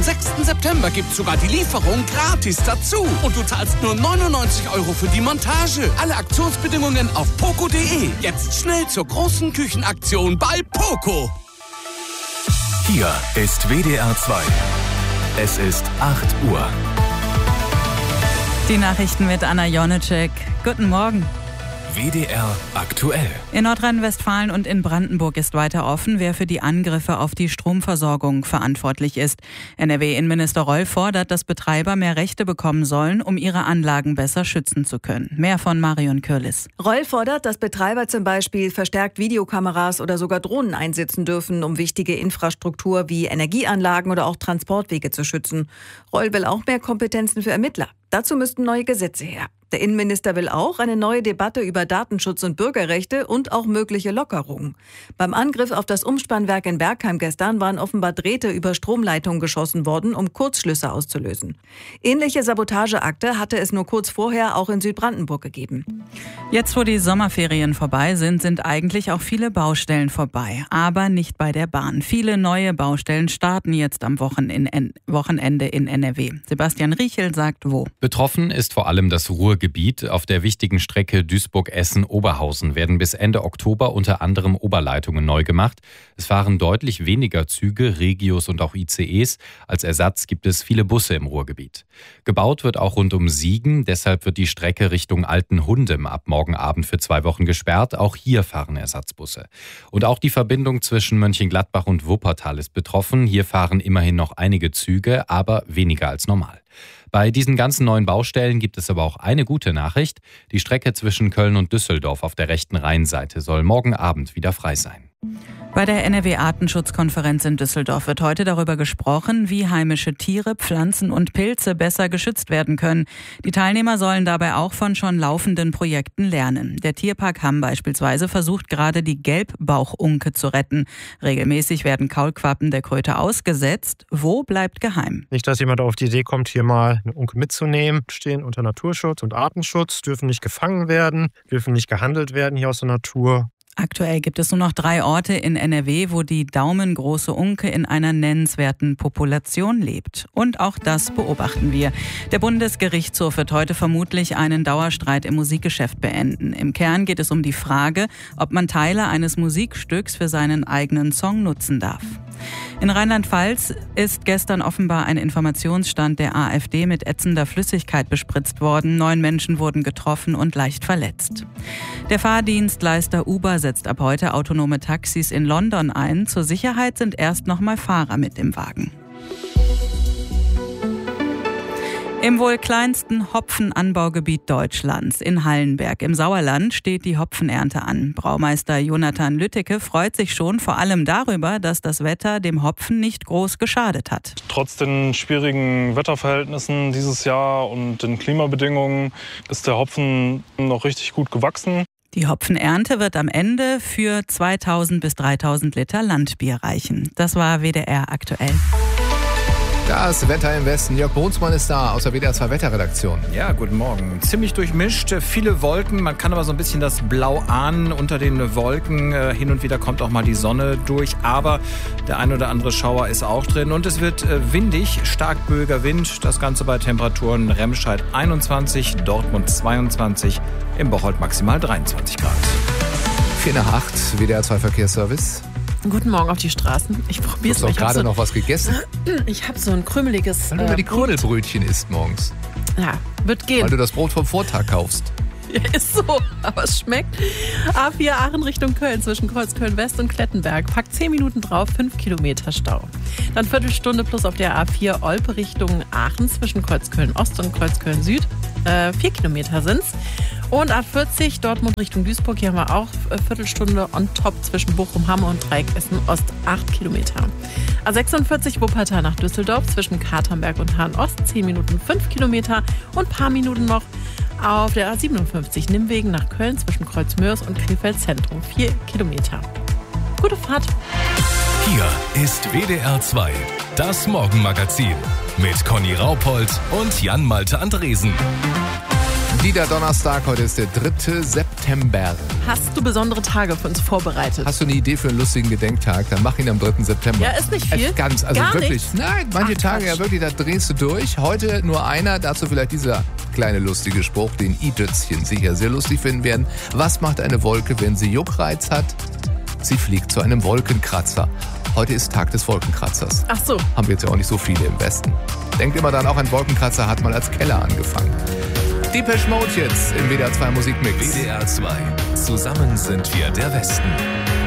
6. September gibt's sogar die Lieferung gratis dazu. Und du zahlst nur 99 € für die Montage. Alle Aktionsbedingungen auf poco.de. Jetzt schnell zur großen Küchenaktion bei Poco. Hier ist WDR 2. Es ist 8 Uhr. Die Nachrichten mit Anna Jonecek. Guten Morgen. WDR aktuell. In Nordrhein-Westfalen und in Brandenburg ist weiter offen, wer für die Angriffe auf die Stromversorgung verantwortlich ist. NRW-Innenminister Roll fordert, dass Betreiber mehr Rechte bekommen sollen, um ihre Anlagen besser schützen zu können. Mehr von Marion Kürlis. Roll fordert, dass Betreiber zum Beispiel verstärkt Videokameras oder sogar Drohnen einsetzen dürfen, um wichtige Infrastruktur wie Energieanlagen oder auch Transportwege zu schützen. Roll will auch mehr Kompetenzen für Ermittler. Dazu müssten neue Gesetze her. Der Innenminister will auch eine neue Debatte über Datenschutz und Bürgerrechte und auch mögliche Lockerungen. Beim Angriff auf das Umspannwerk in Bergheim gestern waren offenbar Drähte über Stromleitungen geschossen worden, um Kurzschlüsse auszulösen. Ähnliche Sabotageakte hatte es nur kurz vorher auch in Südbrandenburg gegeben. Jetzt, wo die Sommerferien vorbei sind, sind eigentlich auch viele Baustellen vorbei. Aber nicht bei der Bahn. Viele neue Baustellen starten jetzt am Wochenende in NRW. Sebastian Riechel sagt wo. Betroffen ist vor allem das Ruhrgebiet. Auf der wichtigen Strecke Duisburg-Essen-Oberhausen werden bis Ende Oktober unter anderem Oberleitungen neu gemacht. Es fahren deutlich weniger Züge, Regios und auch ICEs. Als Ersatz gibt es viele Busse im Ruhrgebiet. Gebaut wird auch rund um Siegen. Deshalb wird die Strecke Richtung Altenhundem ab morgen Abend für 2 Wochen gesperrt. Auch hier fahren Ersatzbusse. Und auch die Verbindung zwischen Mönchengladbach und Wuppertal ist betroffen. Hier fahren immerhin noch einige Züge, aber weniger als normal. Bei diesen ganzen neuen Baustellen gibt es aber auch eine gute Nachricht. Die Strecke zwischen Köln und Düsseldorf auf der rechten Rheinseite soll morgen Abend wieder frei sein. Bei der NRW-Artenschutzkonferenz in Düsseldorf wird heute darüber gesprochen, wie heimische Tiere, Pflanzen und Pilze besser geschützt werden können. Die Teilnehmer sollen dabei auch von schon laufenden Projekten lernen. Der Tierpark Hamm beispielsweise versucht gerade, die Gelbbauchunke zu retten. Regelmäßig werden Kaulquappen der Kröte ausgesetzt. Wo bleibt geheim? Nicht, dass jemand auf die Idee kommt, hier mal eine Unke mitzunehmen. Stehen unter Naturschutz und Artenschutz, dürfen nicht gefangen werden, dürfen nicht gehandelt werden hier aus der Natur. Aktuell gibt es nur noch 3 Orte in NRW, wo die daumengroße Unke in einer nennenswerten Population lebt. Und auch das beobachten wir. Der Bundesgerichtshof wird heute vermutlich einen Dauerstreit im Musikgeschäft beenden. Im Kern geht es um die Frage, ob man Teile eines Musikstücks für seinen eigenen Song nutzen darf. In Rheinland-Pfalz ist gestern offenbar ein Informationsstand der AfD mit ätzender Flüssigkeit bespritzt worden. 9 Menschen wurden getroffen und leicht verletzt. Der Fahrdienstleister Uber setzt ab heute autonome Taxis in London ein. Zur Sicherheit sind erst noch mal Fahrer mit im Wagen. Im wohl kleinsten Hopfenanbaugebiet Deutschlands, in Hallenberg im Sauerland, steht die Hopfenernte an. Braumeister Jonathan Lütteke freut sich schon vor allem darüber, dass das Wetter dem Hopfen nicht groß geschadet hat. Trotz den schwierigen Wetterverhältnissen dieses Jahr und den Klimabedingungen ist der Hopfen noch richtig gut gewachsen. Die Hopfenernte wird am Ende für 2000 bis 3000 Liter Landbier reichen. Das war WDR aktuell. Das Wetter im Westen. Jörg Brunsmann ist da aus der WDR 2 Wetterredaktion. Ja, guten Morgen. Ziemlich durchmischt, viele Wolken. Man kann aber so ein bisschen das Blau ahnen unter den Wolken. Hin und wieder kommt auch mal die Sonne durch. Aber der ein oder andere Schauer ist auch drin. Und es wird windig, stark böiger Wind. Das Ganze bei Temperaturen Remscheid 21, Dortmund 22, im Bocholt maximal 23 Grad. 4:08, WDR 2 Verkehrsservice. Guten Morgen auf die Straßen. Ich probiere es. Du hast doch gerade noch was gegessen. Ich habe so ein krümeliges Weil du immer die Krümelbrötchen isst morgens. Ja, wird gehen. Weil du das Brot vom Vortag kaufst. Ja, ist so, aber es schmeckt. A4 Aachen Richtung Köln zwischen Kreuzköln West und Klettenberg. Packt 10 Minuten drauf, 5 Kilometer Stau. Dann Viertelstunde plus auf der A4 Olpe Richtung Aachen zwischen Kreuzköln Ost und Kreuzköln Süd. 4 Kilometer sind's. Und A40 Dortmund Richtung Duisburg, hier haben wir auch Viertelstunde on top zwischen Bochum-Hamme und Dreieck Essen-Ost 8 Kilometer. A46 Wuppertal nach Düsseldorf zwischen Katernberg und Hahn-Ost 10 Minuten 5 Kilometer und ein paar Minuten noch auf der A57 Nimwegen nach Köln zwischen Kreuzmörs und Krefeld Zentrum 4 Kilometer. Gute Fahrt! Hier ist WDR 2, das Morgenmagazin mit Conny Raupold und Jan-Malte Andresen. Wieder Donnerstag, heute ist der 3. September. September. Hast du besondere Tage für uns vorbereitet? Hast du eine Idee für einen lustigen Gedenktag? Dann mach ihn am 3. September. Ja, ist nicht viel. Ganz, also Gar wirklich. nichts? Nein, manche Tage Quatsch. ja wirklich, da drehst du durch. Heute nur einer, dazu vielleicht dieser kleine lustige Spruch, den i-Dötzchen sicher sehr lustig finden werden. Was macht eine Wolke, wenn sie Juckreiz hat? Sie fliegt zu einem Wolkenkratzer. Heute ist Tag des Wolkenkratzers. Ach so. Haben wir jetzt ja auch nicht so viele im Westen. Denkt immer dann, auch ein Wolkenkratzer hat mal als Keller angefangen. Depeche Mode jetzt im WDR 2 Musikmix. WDR 2. Zusammen sind wir der Westen.